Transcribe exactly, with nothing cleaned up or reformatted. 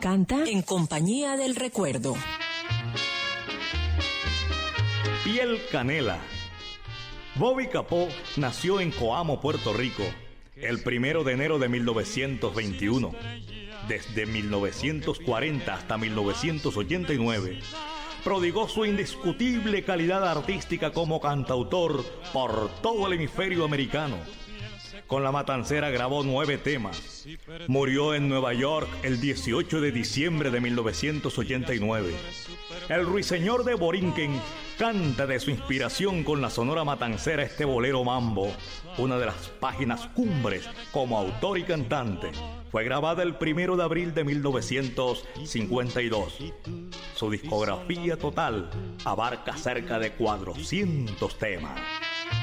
canta En compañía del recuerdo. Piel Canela. Bobby Capó nació en Coamo, Puerto Rico, el primero de enero de mil novecientos veintiuno. Desde mil novecientos cuarenta hasta mil novecientos ochenta y nueve, prodigó su indiscutible calidad artística como cantautor por todo el hemisferio americano. Con La Matancera grabó nueve temas. Murió en Nueva York el dieciocho de diciembre de mil novecientos ochenta y nueve. El ruiseñor de Borinquen canta de su inspiración con la Sonora Matancera este bolero mambo, una de las páginas cumbres como autor y cantante. Fue grabada el primero de abril de mil novecientos cincuenta y dos. Su discografía total abarca cerca de cuatrocientos temas.